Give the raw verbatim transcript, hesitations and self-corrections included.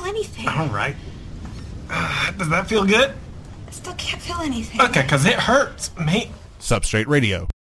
anything. All right. Uh, does that feel good? I still can't feel anything. Okay, because it hurts me. Substrate Radio.